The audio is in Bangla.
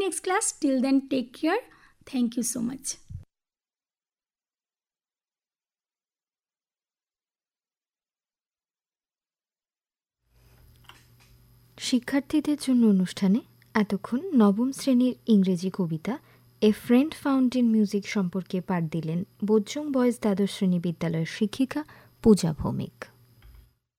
next class. Till then, take care. Thank you so much. শিক্ষার্থীদের জন্য অনুষ্ঠানে এতক্ষণ নবম শ্রেণীর ইংরেজি কবিতা a friend found in music সম্পর্কে পাঠ দিলেন বোজ্জং বয়েজ দ্বাদশ শ্রেণী বিদ্যালয়ের শিক্ষিকা পূজা ভৌমিক।